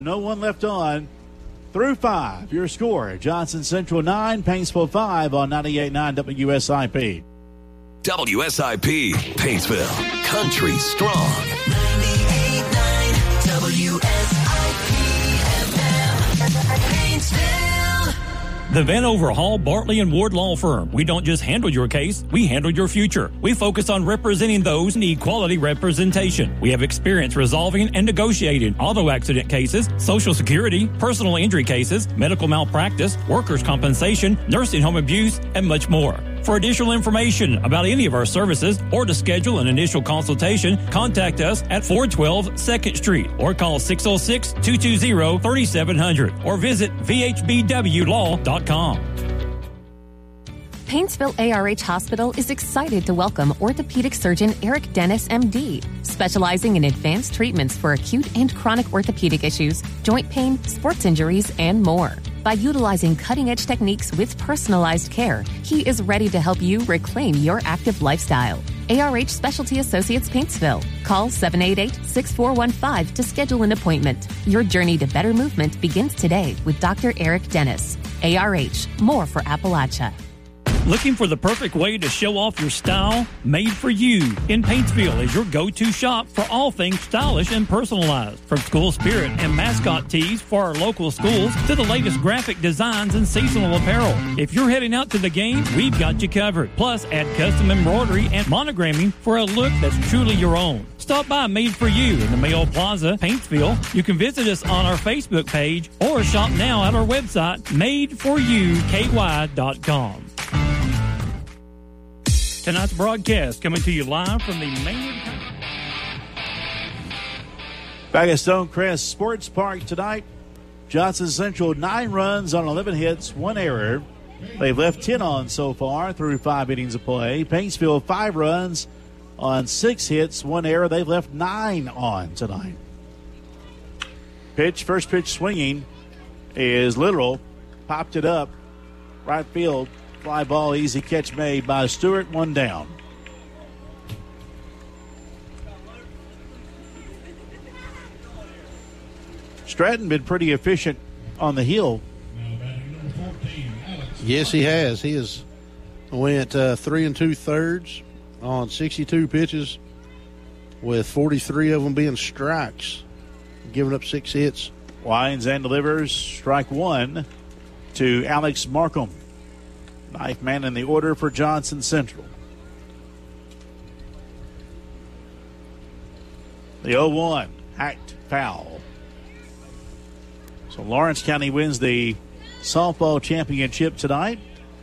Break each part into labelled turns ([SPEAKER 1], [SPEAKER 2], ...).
[SPEAKER 1] No one left on through 5. Your score, Johnson Central 9, Paintsville 5 on 98.9 WSIP.
[SPEAKER 2] WSIP, Paintsville, country strong.
[SPEAKER 3] 98.9 WSIP FM, Paintsville.
[SPEAKER 4] The Vanover Hall, Bartley & Ward Law Firm. We don't just handle your case, we handle your future. We focus on representing those who need quality representation. We have experience resolving and negotiating auto accident cases, Social Security, personal injury cases, medical malpractice, workers' compensation, nursing home abuse, and much more. For additional information about any of our services or to schedule an initial consultation, contact us at 412 2nd Street or call 606-220-3700 or visit vhbwlaw.com.
[SPEAKER 5] Paintsville ARH Hospital is excited to welcome orthopedic surgeon Eric Dennis, MD, specializing in advanced treatments for acute and chronic orthopedic issues, joint pain, sports injuries, and more. By utilizing cutting-edge techniques with personalized care, he is ready to help you reclaim your active lifestyle. ARH Specialty Associates Paintsville. Call 788-6415 to schedule an appointment. Your journey to better movement begins today with Dr. Eric Dennis. ARH, more for Appalachia.
[SPEAKER 4] Looking for the perfect way to show off your style? Made for You in Paintsville is your go-to shop for all things stylish and personalized. From school spirit and mascot tees for our local schools to the latest graphic designs and seasonal apparel. If you're heading out to the game, we've got you covered. Plus, add custom embroidery and monogramming for a look that's truly your own. Stop by Made for You in the Mayo Plaza, Paintsville. You can visit us on our Facebook page or shop now at our website, madeforyouky.com. Tonight's broadcast coming to you live from the Maynard.
[SPEAKER 1] Back at Stonecrest Sports Park tonight, Johnson Central 9 runs on 11 hits, 1 error. They've left 10 on so far through 5 innings of play. Paintsville 5 runs on 6 hits, 1 error. They've left 9 on tonight. First pitch swinging is Literal. Popped it up, right field. Fly ball, easy catch made by Stewart, 1 down. Stratton been pretty efficient on the hill.
[SPEAKER 6] Yes, he has. He has went 3 2/3 on 62 pitches, with 43 of them being strikes, giving up 6 hits.
[SPEAKER 1] Winds and delivers strike 1 to Alex Markham. Ninth man in the order for Johnson Central. The 0-1, hacked foul. So Lawrence County wins the softball championship tonight.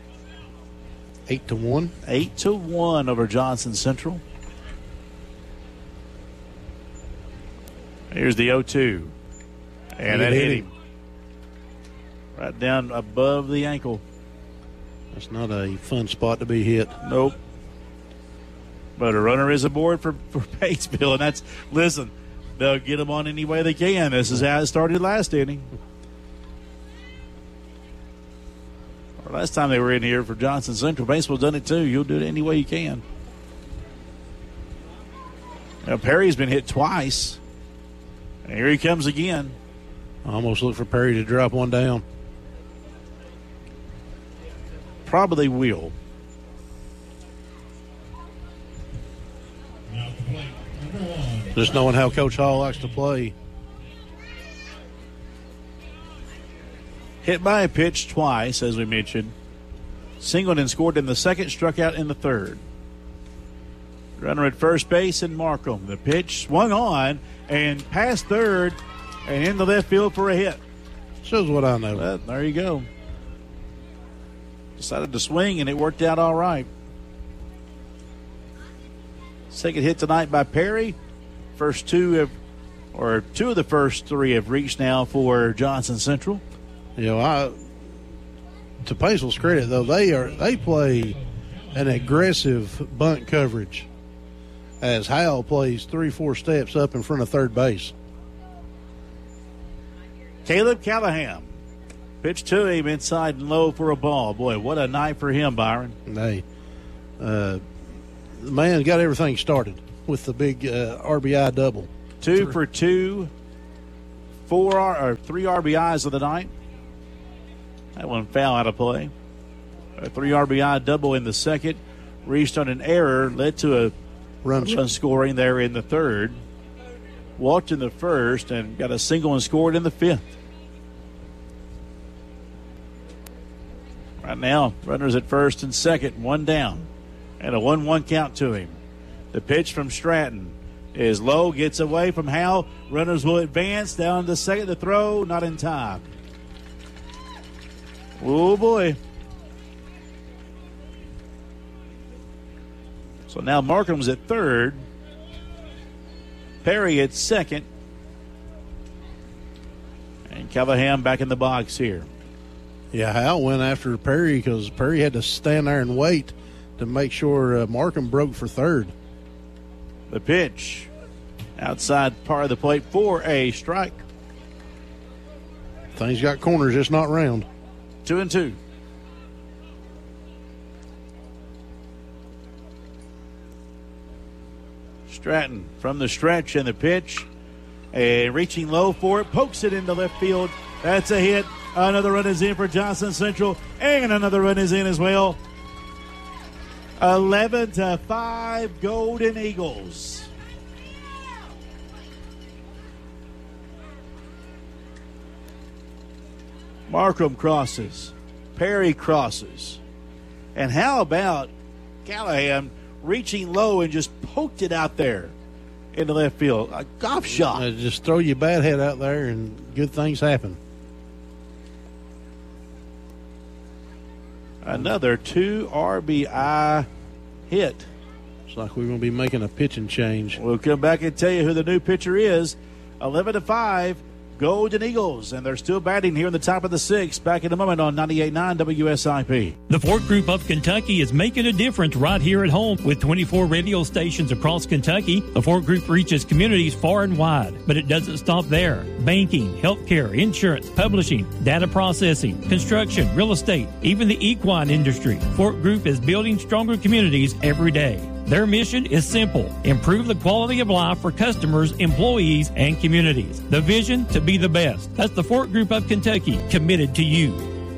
[SPEAKER 6] 8-1.
[SPEAKER 1] 8-1 over Johnson Central. Here's the 0-2. And that hit him right down above the ankle.
[SPEAKER 6] That's not a fun spot to be hit.
[SPEAKER 1] Nope. But a runner is aboard for Paintsville, and that's, listen, they'll get them on any way they can. This is how it started last inning. Or last time they were in here for Johnson Central. Paintsville's done it too. You'll do it any way you can. Now, Perry's been hit twice. And here he comes again.
[SPEAKER 6] I almost look for Perry to drop one down.
[SPEAKER 1] Probably will.
[SPEAKER 6] Just knowing how Coach Hall likes to play.
[SPEAKER 1] Hit by a pitch twice, as we mentioned. Singled and scored in the second, struck out in the third. Runner at first base and Markham. The pitch swung on and past third and in the left field for a hit.
[SPEAKER 6] Shows what I know.
[SPEAKER 1] Well, there you go. Decided to swing, and it worked out all right. Second hit tonight by Perry. Two of the first 3 have reached now for Johnson Central.
[SPEAKER 6] You know, to Paintsville's credit, though, they play an aggressive bunt coverage as Howell plays 3-4 steps up in front of third base.
[SPEAKER 1] Caleb Callahan. Pitch to him inside and low for a ball. Boy, what a night for him, Byron.
[SPEAKER 6] Hey, the man got everything started with the big RBI double.
[SPEAKER 1] 2 for 2 3 RBIs of the night. That one foul out of play. A 3 RBI double in the second. Reached on an error, led to a run scoring there in the third. Walked in the first and got a single and scored in the fifth. Right now, runners at first and second, one down. And a 1-1 count to him. The pitch from Stratton is low, gets away from Howell. Runners will advance down to second. The throw, not in time. Oh, boy. So now Markham's at third. Perry at second. And Callahan back in the box here.
[SPEAKER 6] Yeah, Hal went after Perry because Perry had to stand there and wait to make sure Markham broke for third.
[SPEAKER 1] The pitch outside part of the plate for a strike.
[SPEAKER 6] Things got corners, just not round.
[SPEAKER 1] 2-2. Stratton from the stretch and the pitch. And reaching low for it, pokes it into left field. That's a hit. Another run is in for Johnson Central, and another run is in as well. 11-5, Golden Eagles. Markham crosses. Perry crosses. And how about Callahan reaching low and just poked it out there into left field? A golf shot.
[SPEAKER 6] Just throw your bat head out there and good things happen.
[SPEAKER 1] Another 2 RBI hit.
[SPEAKER 6] It's like we're going to be making a pitching change.
[SPEAKER 1] We'll come back and tell you who the new pitcher is. 11-5, Golden Eagles. And they're still batting here in the top of the sixth. Back in a moment on 98.9 WSIP.
[SPEAKER 4] The Ford Group of Kentucky is making a difference right here at home. With 24 radio stations across Kentucky, the Ford Group reaches communities far and wide. But it doesn't stop there. Banking, healthcare, insurance, publishing, data processing, construction, real estate, even the equine industry. Ford Group is building stronger communities every day. Their mission is simple: improve the quality of life for customers, employees, and communities. The vision to be the best. That's the Ford Group of Kentucky, committed to you.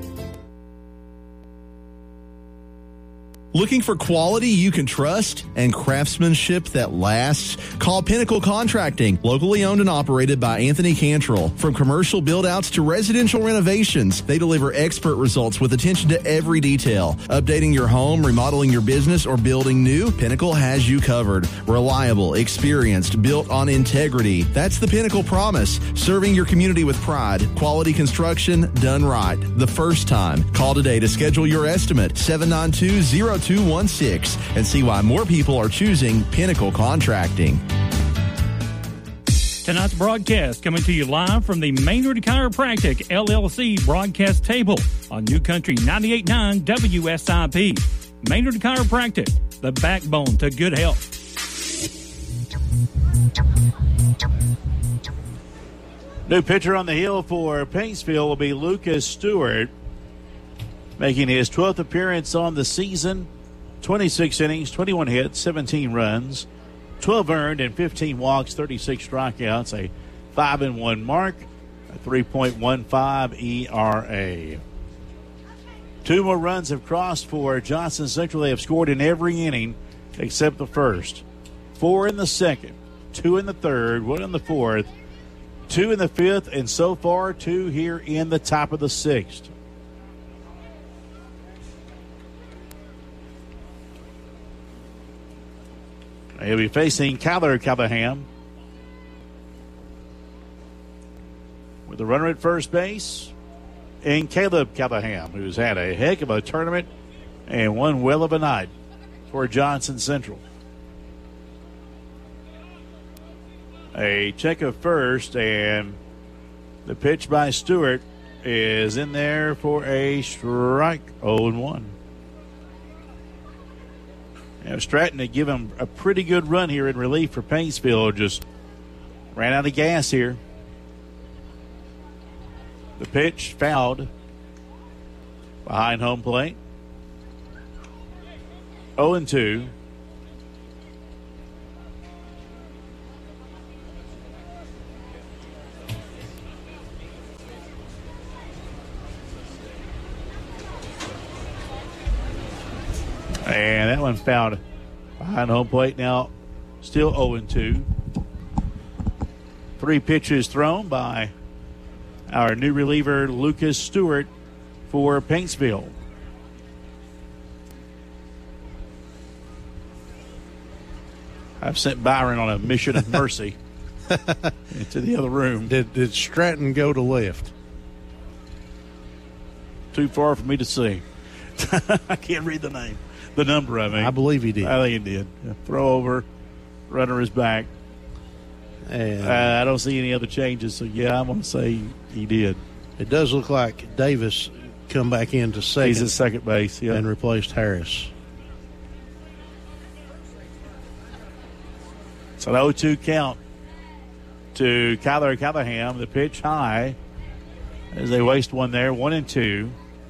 [SPEAKER 7] Looking for quality you can trust and craftsmanship that lasts? Call Pinnacle Contracting, locally owned and operated by Anthony Cantrell. From commercial build-outs to residential renovations, they deliver expert results with attention to every detail. Updating your home, remodeling your business, or building new, Pinnacle has you covered. Reliable, experienced, built on integrity. That's the Pinnacle promise. Serving your community with pride. Quality construction done right. The first time. Call today to schedule your estimate. 792-0216 and see why more people are choosing Pinnacle Contracting.
[SPEAKER 4] Tonight's broadcast coming to you live from the Maynard Chiropractic LLC broadcast table on New Country 98.9 WSIP. Maynard Chiropractic, the backbone to good health.
[SPEAKER 1] New pitcher on the hill for Paintsville will be Lucas Stewart, making his 12th appearance on the season. 26 innings, 21 hits, 17 runs, 12 earned and 15 walks, 36 strikeouts, a 5-1 mark, a 3.15 ERA. 2 more runs have crossed for Johnson Central. They have scored in every inning except the first. 4 in the second, 2 in the third, 1 in the fourth, 2 in the fifth, and so far 2 here in the top of the sixth. He'll be facing Kyler Callahan with the runner at first base and Caleb Callahan, who's had a heck of a tournament and one well of a night for Johnson Central. A check of first, and the pitch by Stewart is in there for a strike. 0-1. Stratton had given a pretty good run here in relief for Paintsville. Just ran out of gas here. The pitch fouled behind home plate. 0-2. And that one fouled behind home plate. Now still 0-2. 3 pitches thrown by our new reliever, Lucas Stewart, for Paintsville. I've sent Byron on a mission of mercy into the other room.
[SPEAKER 6] Did Stratton go to left?
[SPEAKER 1] Too far for me to see. I can't read the name. The number, I mean.
[SPEAKER 6] I believe he did.
[SPEAKER 1] I think he did. Yeah. Throw over, runner is back.
[SPEAKER 6] And
[SPEAKER 1] I don't see any other changes, so yeah, I'm going to say he did.
[SPEAKER 6] it does look like Davis come back into second.
[SPEAKER 1] He's at second base, yeah.
[SPEAKER 6] And replaced Harris.
[SPEAKER 1] It's an 0-2 count to Kyler Callahan. The pitch high as they waste one there, 1-2.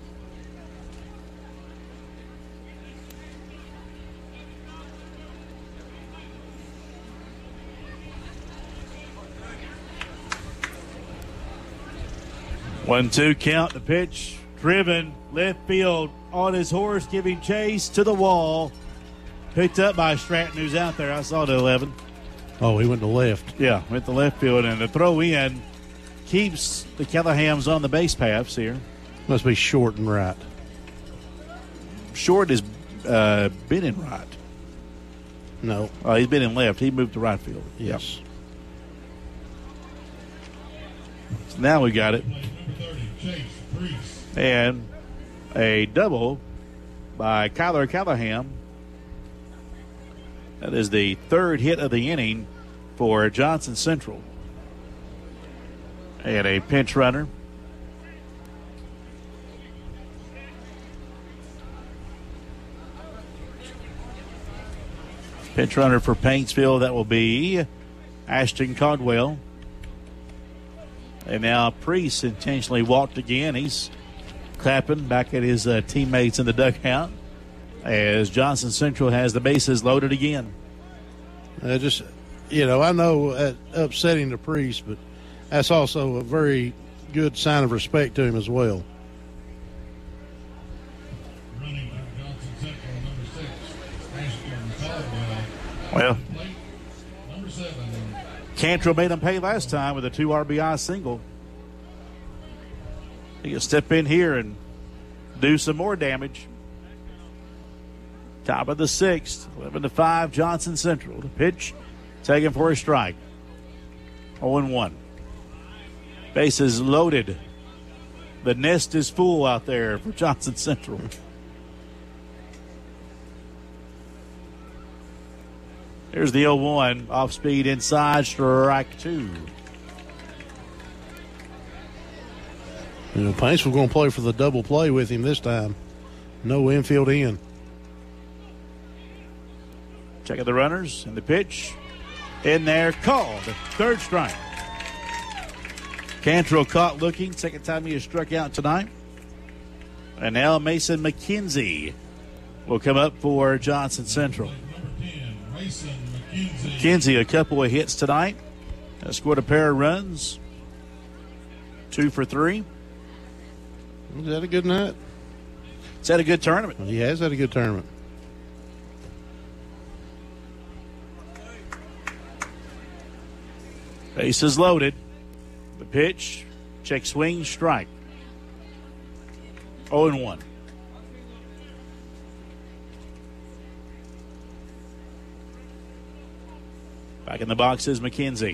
[SPEAKER 1] One-two count. The pitch driven left field on his horse, giving chase to the wall. Picked up by Stratton, who's out there. I saw the 11.
[SPEAKER 6] Oh, he went to left.
[SPEAKER 1] Yeah, went to left field, and the throw in keeps the Callahams on the base paths here.
[SPEAKER 6] Must be short and right.
[SPEAKER 1] Short has been in right.
[SPEAKER 6] No.
[SPEAKER 1] He's been in left. He moved to right field.
[SPEAKER 6] Yes.
[SPEAKER 1] So now we got it. And a double by Kyler Callahan. That is the third hit of the inning for Johnson Central. And a pinch runner. Pinch runner for Paintsville, that will be Ashton Caldwell. And now Priest intentionally walked again. He's clapping back at his teammates in the dugout as Johnson Central has the bases loaded again.
[SPEAKER 6] I know that upsetting the Priest, but that's also a very good sign of respect to him as well.
[SPEAKER 8] Running for Johnson Central, number 6, Ashton Caldwell.
[SPEAKER 1] Well,
[SPEAKER 8] Number 7.
[SPEAKER 1] Cantrell made him pay last time with a 2 RBI single. He can step in here and do some more damage. Top of the 6th, 11-5, Johnson Central. The pitch taken for a strike. 0-1. Bases loaded. The nest is full out there for Johnson Central. Here's the 0-1, off speed inside, strike 2.
[SPEAKER 6] Paintsville going to play for the double play with him this time. No infield in.
[SPEAKER 1] Check out the runners and the pitch. In there, called. Third strike. Cantrell caught looking. Second time he has struck out tonight. And now Mason McKenzie will come up for Johnson Central. McKenzie, a couple of hits tonight. Has scored a pair of runs. 2 for 3.
[SPEAKER 6] Is that a good night?
[SPEAKER 1] He's had a good tournament.
[SPEAKER 6] He has had a good tournament.
[SPEAKER 1] Bases loaded. The pitch. Check swing, strike. 0-1. Back in the box is McKenzie.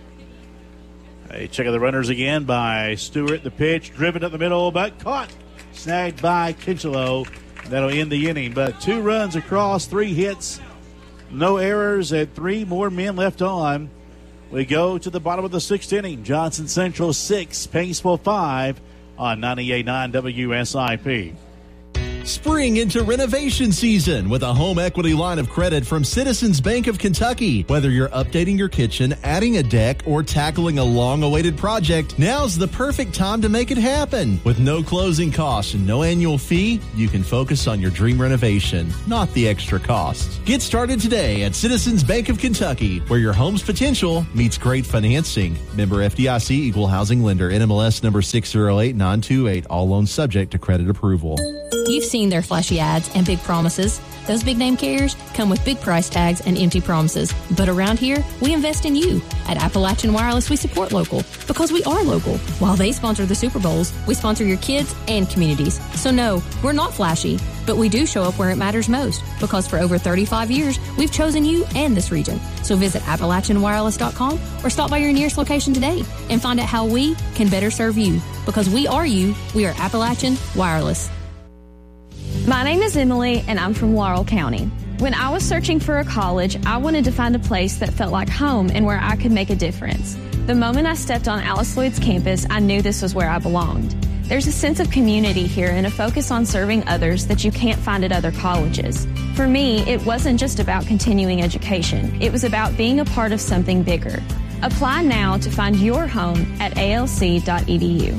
[SPEAKER 1] A check of the runners again by Stewart. The pitch driven up the middle, but caught. Snagged by Kinchelo. That'll end the inning. But 2 runs across, 3 hits, no errors, and 3 more men left on. We go to the bottom of the 6th inning. Johnson Central 6, Paintsville 5 on 98.9 WSIP.
[SPEAKER 7] Spring into renovation season with a home equity line of credit from Citizens Bank of Kentucky. Whether you're updating your kitchen, adding a deck, or tackling a long-awaited project, now's the perfect time to make it happen. With no closing costs and no annual fee, you can focus on your dream renovation, not the extra costs. Get started today at Citizens Bank of Kentucky, where your home's potential meets great financing. Member FDIC, Equal Housing Lender, NMLS number 608928. All loans subject to credit approval.
[SPEAKER 5] You've
[SPEAKER 9] seen their flashy ads and big promises. Those big name carriers come with big price tags and empty promises. But around here, we invest in you. At Appalachian Wireless, we support local because we are local. While they sponsor the Super Bowls, we sponsor your kids and communities. So no, we're not flashy, but we do show up where it matters most because for over 35 years, we've chosen you and this region. So visit AppalachianWireless.com or stop by your nearest location today and find out how we can better serve you. Because we are you, we are Appalachian Wireless.
[SPEAKER 10] My name is Emily, and I'm from Laurel County. When I was searching for a college, I wanted to find a place that felt like home and where I could make a difference. The moment I stepped on Alice Lloyd's campus, I knew this was where I belonged. There's a sense of community here and a focus on serving others that you can't find at other colleges. For me, it wasn't just about continuing education. It was about being a part of something bigger. Apply now to find your home at alc.edu.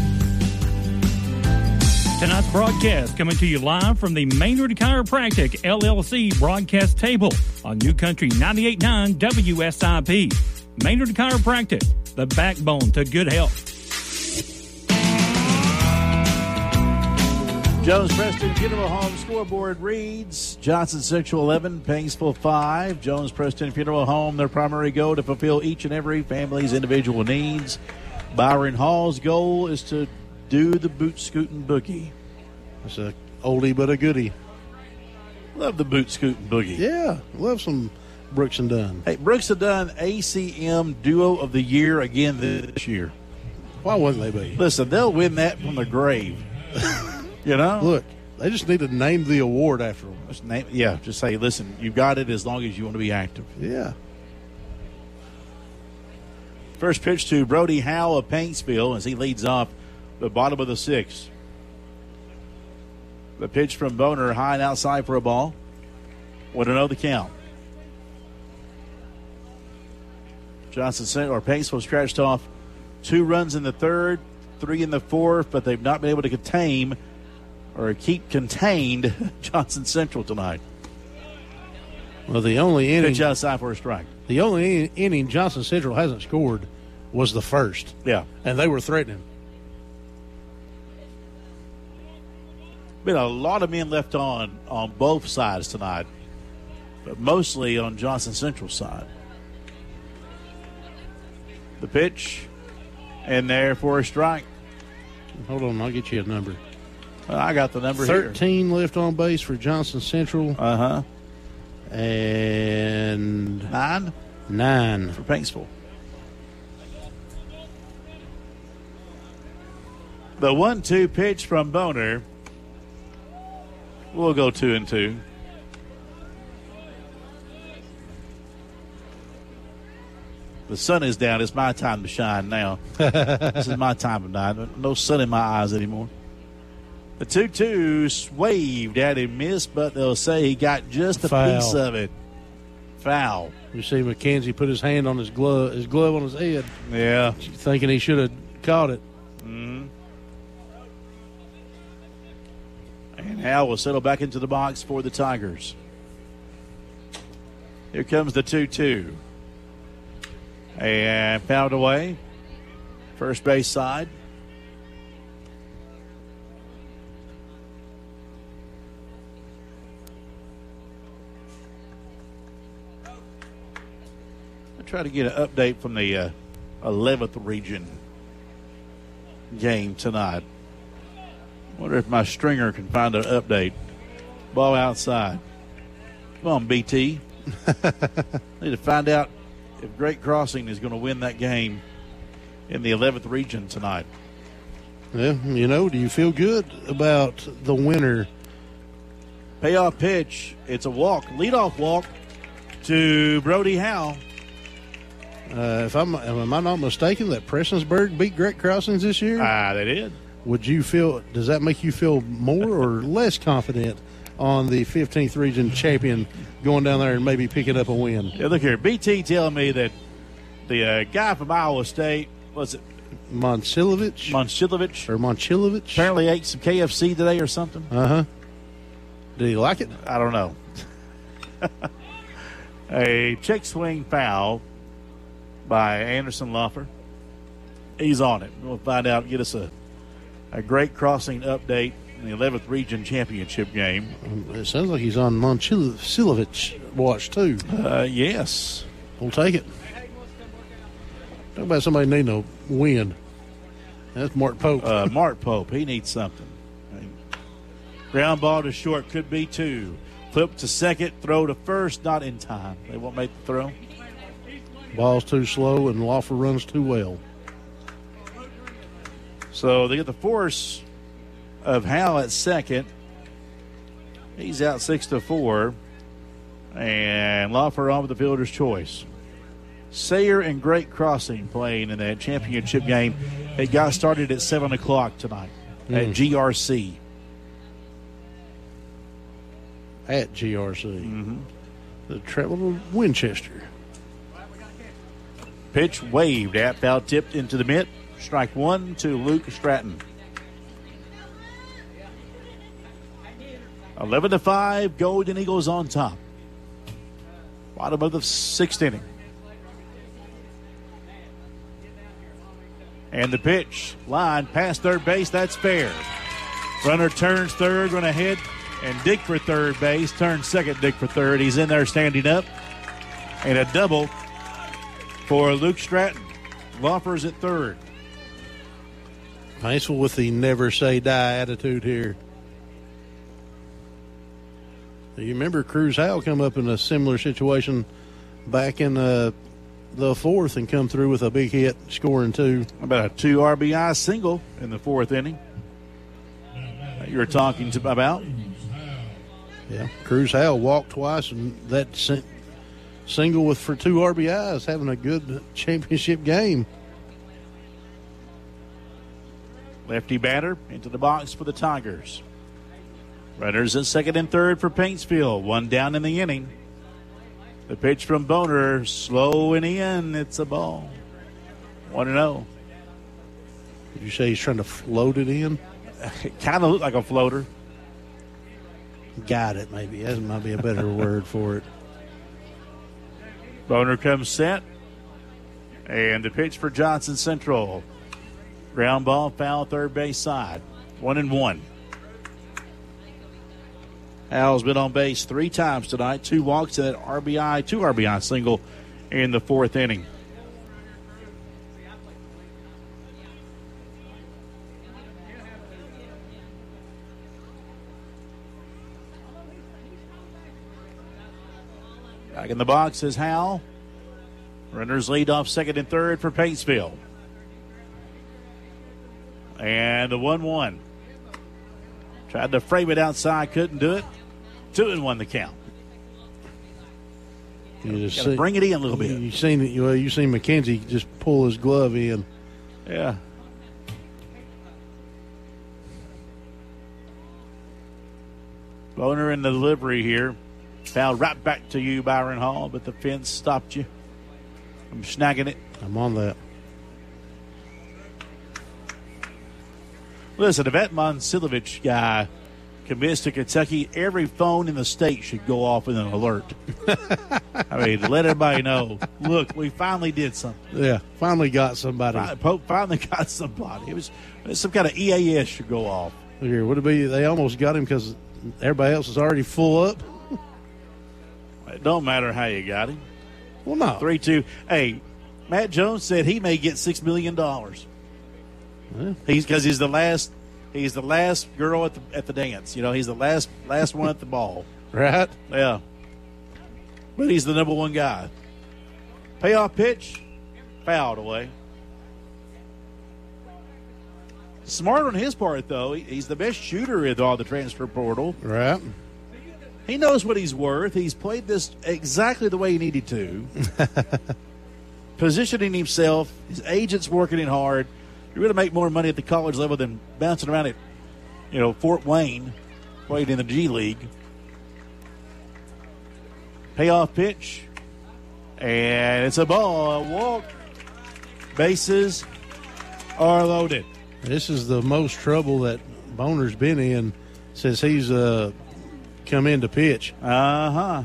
[SPEAKER 4] Tonight's broadcast coming to you live from the Maynard Chiropractic LLC broadcast table on New Country 98.9 WSIP. Maynard Chiropractic, the backbone to good health.
[SPEAKER 1] Jones Preston Funeral Home scoreboard reads Johnson Central 11, Paintsville 5. Jones Preston Funeral Home, their primary goal to fulfill each and every family's individual needs. Byron Hall's goal is to do the boot scooting boogie.
[SPEAKER 6] It's a oldie but a goodie.
[SPEAKER 1] Love the boot scooting boogie.
[SPEAKER 6] Yeah, love some Brooks and Dunn.
[SPEAKER 1] Hey, Brooks and Dunn ACM Duo of the Year again this year.
[SPEAKER 6] Why wouldn't they be?
[SPEAKER 1] Listen, they'll win that from the grave. You know?
[SPEAKER 6] Look, they just need to name the award after them.
[SPEAKER 1] Just say, listen, you got it as long as you want to be active.
[SPEAKER 6] Yeah.
[SPEAKER 1] First pitch to Brody Howe of Paintsville as he leads off the bottom of the sixth. The pitch from Boner, high and outside for a ball. 1-0 the count. Paintsville scratched off 2 runs in the third, 3 in the fourth, but they've not been able to keep contained Johnson Central tonight.
[SPEAKER 6] Well, the only inning
[SPEAKER 1] pitch outside for a strike.
[SPEAKER 6] The only inning Johnson Central hasn't scored was the first.
[SPEAKER 1] Yeah.
[SPEAKER 6] And they were threatening.
[SPEAKER 1] Been a lot of men left on both sides tonight, but mostly on Johnson Central's side. The pitch, and there for a strike.
[SPEAKER 6] Hold on, I'll get you a number.
[SPEAKER 1] I got the number
[SPEAKER 6] 13 here. Left on base for Johnson Central.
[SPEAKER 1] Uh-huh.
[SPEAKER 6] And
[SPEAKER 1] 9 for Paintsville. The 1-2 pitch from Boner. We'll go 2-2. The sun is down. It's my time to shine now. This is my time of night. No sun in my eyes anymore. The 2-2 swaved at him, missed, but they'll say he got just a piece of it. Foul.
[SPEAKER 6] You see McKenzie put his hand on his glove on his head.
[SPEAKER 1] Yeah.
[SPEAKER 6] Thinking he should have caught it.
[SPEAKER 1] Mm-hmm. And Hal will settle back into the box for the Tigers. Here comes the 2-2. And fouled away. First base side. I'll try to get an update from the 11th region game tonight. Wonder if my stringer can find an update. Ball outside. Come on, BT. Need to find out if Great Crossing is going to win that game in the 11th region tonight.
[SPEAKER 6] Well, do you feel good about the winner?
[SPEAKER 1] Payoff pitch. It's a walk. Leadoff walk to Brody Howe.
[SPEAKER 6] Am I not mistaken that Prestonsburg beat Great Crossings this year?
[SPEAKER 1] They did.
[SPEAKER 6] Does that make you feel more or less confident on the 15th region champion going down there and maybe picking up a win?
[SPEAKER 1] Yeah, look here. BT telling me that the guy from Iowa State, was it?
[SPEAKER 6] Monchilovich? Apparently
[SPEAKER 1] ate some KFC today or something.
[SPEAKER 6] Uh-huh. Did he like it?
[SPEAKER 1] I don't know. A check swing foul by Anderson Loffer. He's on it. We'll find out, get us a Great Crossing update in the 11th Region Championship game.
[SPEAKER 6] It sounds like he's on Momcilovic watch, too.
[SPEAKER 1] Yes.
[SPEAKER 6] We'll take it. Talk about somebody needing a win. That's Mark Pope.
[SPEAKER 1] Mark Pope, he needs something. Ground ball to short, could be 2. Flip to second, throw to first, not in time. They won't make the throw.
[SPEAKER 6] Ball's too slow, and Lawfer runs too well.
[SPEAKER 1] So they get the force of Hal at second. He's out 6-4. And Lawfer on with the fielder's choice. Sayer and Great Crossing playing in that championship game. It got started at 7 o'clock tonight at GRC.
[SPEAKER 6] At GRC. The Treble of Winchester.
[SPEAKER 1] Pitch waved. Outfoul tipped into the mitt. Strike 1 to Luke Stratton. 11-5. Golden Eagles on top. Bottom of the 6th inning. And the pitch. Line past third base. That's fair. Runner turns third. Run ahead. And dig for third base. Turns second. Dig for third. He's in there standing up. And a double for Luke Stratton. Lawfer's at third.
[SPEAKER 6] Paintsville with the never say die attitude here. You remember Cruz Howell come up in a similar situation back in the 4th and come through with a big hit, scoring 2.
[SPEAKER 1] About a 2 RBI single in the 4th inning that you were talking about.
[SPEAKER 6] Yeah, Cruz Howell walked twice, and that single for 2 RBIs, having a good championship game.
[SPEAKER 1] Lefty batter into the box for the Tigers. Runners at second and third for Paintsville. 1 down in the inning. The pitch from Boner, slow and in. It's a ball. 1-0.
[SPEAKER 6] Did you say he's trying to float it in?
[SPEAKER 1] It kind of looked like a floater.
[SPEAKER 6] Got it, maybe. That might be a better word for it.
[SPEAKER 1] Boner comes set. And the pitch for Johnson Central. Ground ball, foul, third base side. 1-1. Al's been on base 3 times tonight. 2 walks to that RBI, 2 RBI single in the 4th inning. Back in the box is Hal. Runners lead off second and third for Paintsville. And the 1-1. Tried to frame it outside, couldn't do it. 2-1 the count.
[SPEAKER 6] You just
[SPEAKER 1] Gotta bring it in a little bit.
[SPEAKER 6] You seen McKenzie just pull his glove in.
[SPEAKER 1] Yeah. Boner in the delivery here. Foul right back to you, Byron Hall, but the fence stopped you from snagging it.
[SPEAKER 6] I'm on that.
[SPEAKER 1] Listen, if that Momcilovic guy commits to Kentucky, every phone in the state should go off with an alert. I mean, let everybody know, look, we finally did something.
[SPEAKER 6] Yeah, finally got somebody.
[SPEAKER 1] Pope finally got somebody. It was some kind of EAS should go off.
[SPEAKER 6] Here, would it be they almost got him because everybody else is already full up?
[SPEAKER 1] It don't matter how you got him.
[SPEAKER 6] Well, no.
[SPEAKER 1] 3-2. Hey, Matt Jones said he may get $6 million.
[SPEAKER 6] Yeah.
[SPEAKER 1] He's the last girl at the dance. You know, he's the last one at the ball.
[SPEAKER 6] Right?
[SPEAKER 1] Yeah. But he's the number 1 guy. Payoff pitch, fouled away. Smart on his part, though. He's the best shooter in all the transfer portal.
[SPEAKER 6] Right.
[SPEAKER 1] He knows what he's worth. He's played this exactly the way he needed to. Positioning himself. His agent's working in hard. You're going to make more money at the college level than bouncing around at, Fort Wayne, played in the G League. Payoff pitch. And it's a ball, a walk. Bases are loaded.
[SPEAKER 6] This is the most trouble that Boner's been in since he's come in to pitch.
[SPEAKER 1] Uh-huh.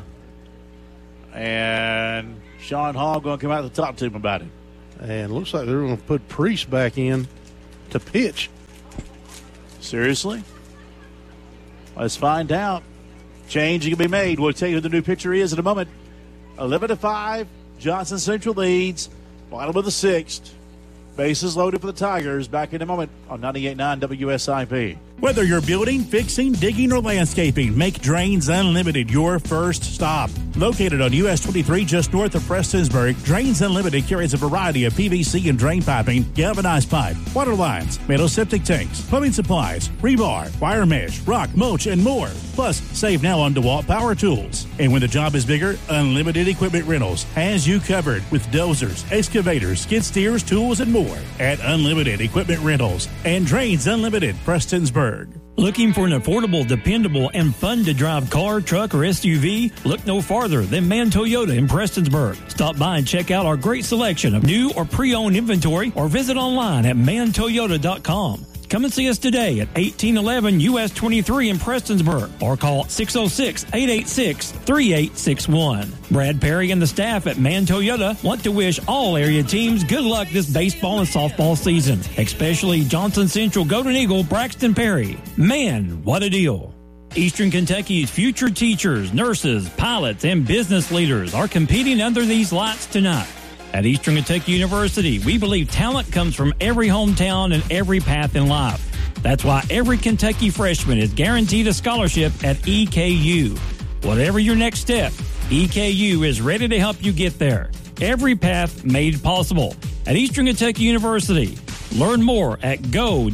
[SPEAKER 1] And Sean Hall going to come out to talk to him about it.
[SPEAKER 6] And looks like they're going to put Priest back in to pitch.
[SPEAKER 1] Seriously? Let's find out. Change can be made. We'll tell you who the new pitcher is in a moment. 11-5. Johnson Central leads. Bottom of the sixth. Bases loaded for the Tigers. Back in a moment on 98.9 WSIP. Whether you're building, fixing, digging, or landscaping, make Drains Unlimited your first stop. Located on US 23 just north of Prestonsburg, Drains Unlimited carries a variety of PVC and drain piping, galvanized pipe, water lines, metal septic tanks, plumbing supplies, rebar, wire mesh, rock, mulch, and more. Plus, save now on DeWalt Power Tools. And when the job is bigger, Unlimited Equipment Rentals has you covered with dozers, excavators, skid steers, tools, and more at Unlimited Equipment Rentals and Drains Unlimited, Prestonsburg.
[SPEAKER 4] Looking for an affordable, dependable, and fun-to-drive car, truck, or SUV? Look no farther than Mann Toyota in Prestonsburg. Stop by and check out our great selection of new or pre-owned inventory or visit online at mantoyota.com. Come and see us today at 1811 US 23 in Prestonsburg or call 606-886-3861. Brad Perry and the staff at Mann Toyota want to wish all area teams good luck this baseball and softball season, especially Johnson Central Golden Eagle Braxton Perry. Man, what a deal. Eastern Kentucky's future teachers, nurses, pilots, and business leaders are competing under these lights tonight. At Eastern Kentucky University, we believe talent comes from every hometown and every path in life. That's why every Kentucky freshman is guaranteed a scholarship at EKU. Whatever your next step, EKU is ready to help you get there. Every path made possible at Eastern Kentucky University. Learn more at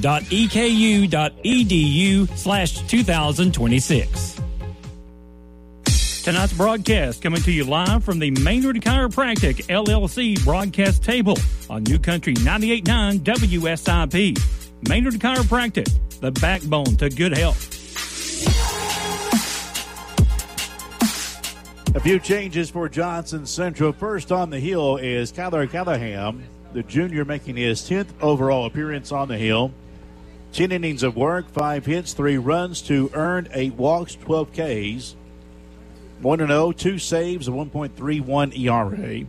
[SPEAKER 4] go.eku.edu/2026. Tonight's broadcast coming to you live from the Maynard Chiropractic LLC broadcast table on New Country 98.9 WSIP. Maynard Chiropractic, the backbone to good health.
[SPEAKER 1] A few changes for Johnson Central. First on the hill is Kyler Callahan, the junior, making his 10th overall appearance on the hill. 10 innings of work, 5 hits, 3 runs, 2 earned, 8 walks, 12 Ks. 1-0, 2 saves, a 1.31 ERA.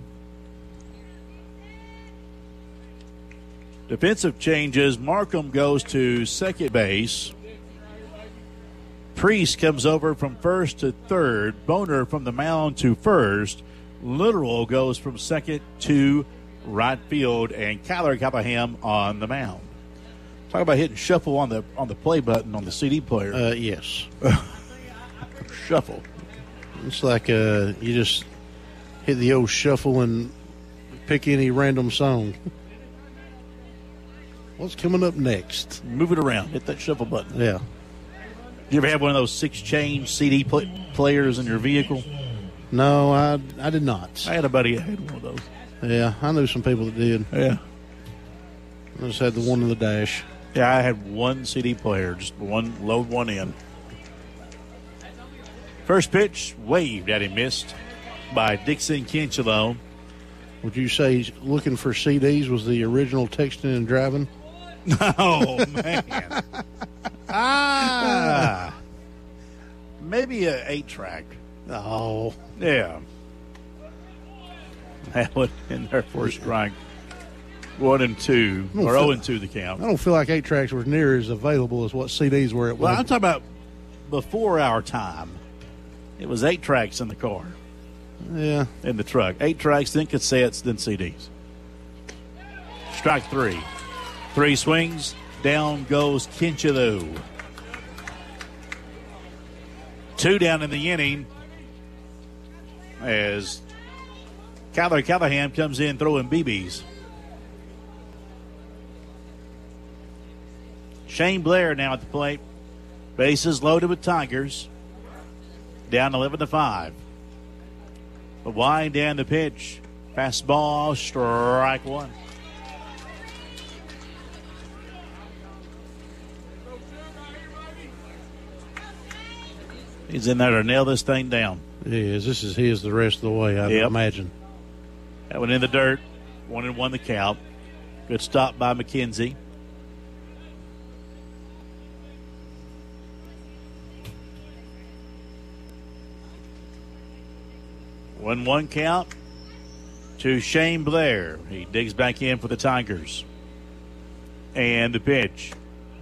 [SPEAKER 1] Defensive changes. Markham goes to second base. Priest comes over from first to third. Boner from the mound to first. Literal goes from second to right field. And Kyler Callahan on the mound. Talk about hitting shuffle on the play button on the CD player.
[SPEAKER 6] Yes.
[SPEAKER 1] Shuffle.
[SPEAKER 6] It's like you just hit the old shuffle and pick any random song. What's coming up next?
[SPEAKER 1] Move it around. Hit that shuffle button.
[SPEAKER 6] Yeah.
[SPEAKER 1] You ever have one of those 6-change CD players in your vehicle?
[SPEAKER 6] No, I did not.
[SPEAKER 1] I had a buddy that had one of those.
[SPEAKER 6] Yeah, I knew some people that did.
[SPEAKER 1] Yeah.
[SPEAKER 6] I just had the one in the dash.
[SPEAKER 1] Yeah, I had one CD player, just one, load one in. First pitch, waved at him, missed by Dixon Kinchelo.
[SPEAKER 6] Would you say looking for CDs was the original texting and driving?
[SPEAKER 1] Oh, man. Maybe an 8-track.
[SPEAKER 6] Oh.
[SPEAKER 1] Yeah. That one in there for a strike. 1-2, or 0-2 the count.
[SPEAKER 6] I don't feel like 8-tracks were near as available as what CDs were at
[SPEAKER 1] Well,
[SPEAKER 6] one.
[SPEAKER 1] I'm talking about before our time. It was 8 tracks in the car.
[SPEAKER 6] Yeah.
[SPEAKER 1] In the truck. 8 tracks, then cassettes, then CDs. Strike 3. 3 swings. Down goes Kinchelo. 2 down in the inning as Kyler Callahan comes in throwing BBs. Shane Blair now at the plate. Bases loaded with Tigers. Down 11-5. The wind and the pitch. Fastball, strike 1. He's in there to nail this thing down.
[SPEAKER 6] He is. This is his the rest of the way, I imagine.
[SPEAKER 1] That one in the dirt. 1-1 the count. Good stop by McKenzie. One count to Shane Blair. He digs back in for the Tigers. And the pitch.